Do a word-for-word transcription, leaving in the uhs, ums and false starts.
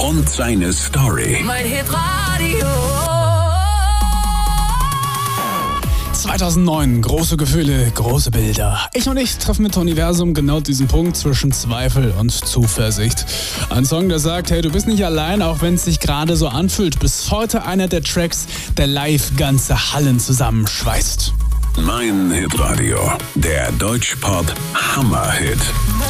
und seine Story. Mein Hitradio. zweitausendneun, große Gefühle, große Bilder. Ich und ich treffen mit Universum genau diesen Punkt zwischen Zweifel und Zuversicht. Ein Song, der sagt, hey, du bist nicht allein, auch wenn es sich gerade so anfühlt. Bis heute einer der Tracks, der live ganze Hallen zusammenschweißt. Mein Hitradio, der Deutschpop Hammerhit.